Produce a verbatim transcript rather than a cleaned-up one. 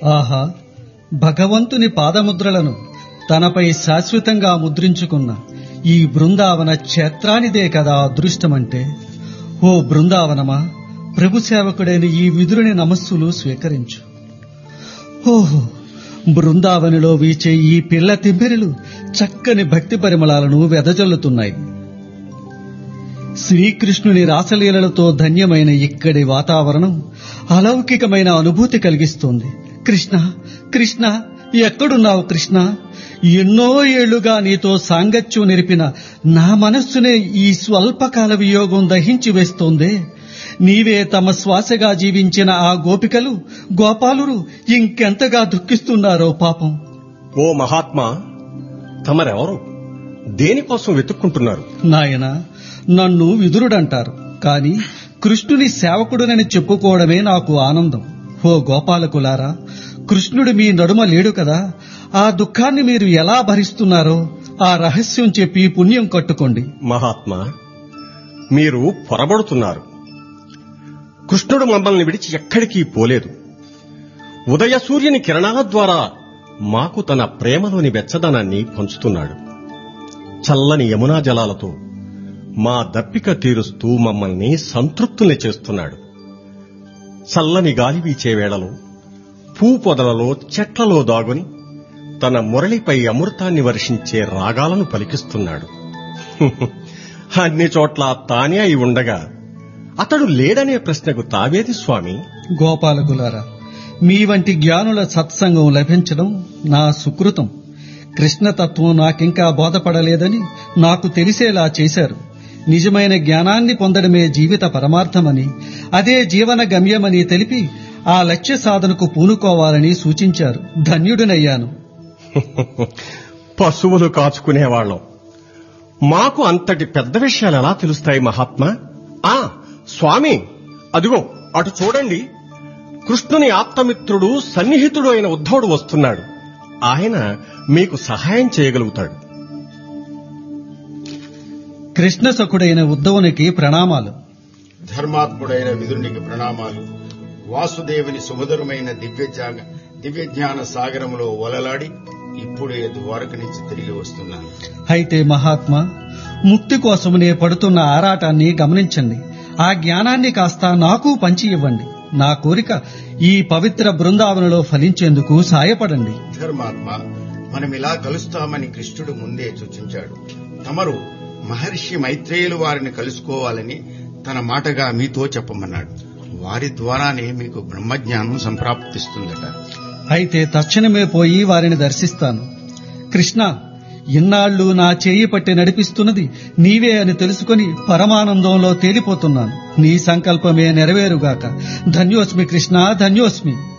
ఆహా, భగవంతుని పాదముద్రలను తనపై శాశ్వతంగా ముద్రించుకున్న ఈ బృందావన క్షేత్రానిదే కదా అదృష్టమంటే. ఓ బృందావనమా, ప్రభు సేవకుడైన ఈ విదురుని నమస్సులు స్వీకరించు. ఓహో, బృందావనిలో వీచే ఈ పిల్ల తిమ్మిరులు చక్కని భక్తి పరిమళాలను వెదజల్లుతున్నాయి. శ్రీకృష్ణుని రాసలీలలతో ధన్యమైన ఇక్కడి వాతావరణం అలౌకికమైన అనుభూతి కలిగిస్తోంది. కృష్ణ, కృష్ణ, ఎక్కడున్నావు కృష్ణ? ఎన్నో ఏళ్లుగా నీతో సాంగత్యం నిరిపిన నా మనస్సునే ఈ స్వల్పకాల వియోగం దహించి వేస్తోందే. నీవే తమ శ్వాసగా జీవించిన ఆ గోపికలు, గోపాలురు ఇంకెంతగా దుఃఖిస్తున్నారో పాపం. ఓ మహాత్మా, తమరెవరు? దేనికోసం వెతుక్కుంటున్నారు? నాయనా, నన్ను విదురుడంటారు, కాని కృష్ణుని సేవకుడునని చెప్పుకోవడమే నాకు ఆనందం. ఓ గోపాలకులారా, కృష్ణుడు మీ నడుమ లేడు కదా, ఆ దుఃఖాన్ని మీరు ఎలా భరిస్తున్నారో ఆ రహస్యం చెప్పి పుణ్యం కట్టుకోండి. మహాత్మా, మీరు పొరబడుతున్నారు. కృష్ణుడు మమ్మల్ని విడిచి ఎక్కడికి పోలేదు. ఉదయ సూర్యుని కిరణాల ద్వారా మాకు తన ప్రేమలోని వెచ్చదనాన్ని పంచుతున్నాడు. చల్లని యమునా జలాలతో మా దప్పిక తీరుస్తూ మమ్మల్ని సంతృప్తుల్ని చేస్తున్నాడు. చల్లని గాలి వీచే వేళలో పూ పొదలలో, చెట్లలో దాగుని తన మురళిపై అమృతాన్ని వర్షించే రాగాలను పలికిస్తున్నాడు. అన్ని చోట్ల తానే అయి ఉండగా అతడు లేడనే ప్రశ్నకు తావేది స్వామి? గోపాలకులారా, మీ వంటి జ్ఞానుల సత్సంగం లభించడం నా సుకృతం. కృష్ణతత్వం నాకింకా బోధపడలేదని నాకు తెలిసేలా చేశారు. నిజమైన జ్ఞానాన్ని పొందడమే జీవిత పరమార్థమని, అదే జీవన గమ్యమని తెలిపి ఆ లక్ష్య సాధనకు పూనుకోవాలని సూచించారు. ధన్యుడినయ్యాను. పశువులు కాచుకునేవాళ్లం. మాకు అంతటి పెద్ద విషయాలు ఎలా తెలుస్తాయి మహాత్మా? ఆ స్వామి, అదిగో అటు చూడండి. కృష్ణుని ఆప్తమిత్రుడు, సన్నిహితుడు అయిన ఉద్ధవుడు వస్తున్నాడు. ఆయన మీకు సహాయం చేయగలుగుతాడు. కృష్ణ సఖుడైన ఉద్ధవునికి ప్రణామాలు. ధర్మాత్ముడైన విదురునికి ప్రణామాలు. వాసుదేవుని సుమధురమైన దివ్య దివ్యజ్ఞాన సాగరంలో ఒలలాడి ఇప్పుడే ద్వారక నుంచి తిరిగి వస్తున్నాను. అయితే మహాత్మా, ముక్తి కోసమునే పడుతున్న ఆరాటాన్ని గమనించండి. ఆ జ్ఞానాన్ని కాస్త నాకు పంచి ఇవ్వండి. నా కోరిక ఈ పవిత్ర బృందావనంలో ఫలించేందుకు సాయపడండి. ధర్మాత్మ, మనమిలా కలుస్తామని కృష్ణుడు ముందే సూచించాడు. తమరు మహర్షి మైత్రేయులు వారిని కలుసుకోవాలని తన మాటగా మీతో చెప్పమన్నాడు. వారి ద్వారానే మీకు బ్రహ్మజ్ఞానం సంప్రాప్తిస్తుందట. అయితే తక్షణమే పోయి వారిని దర్శిస్తాను. కృష్ణ, ఇన్నాళ్లు నా చేయి పట్టి నడిపిస్తున్నది నీవే అని తెలుసుకుని పరమానందంలో తేలిపోతున్నాను. నీ సంకల్పమే నెరవేరుగాక. ధన్యోస్మి కృష్ణ, ధన్యోస్మి.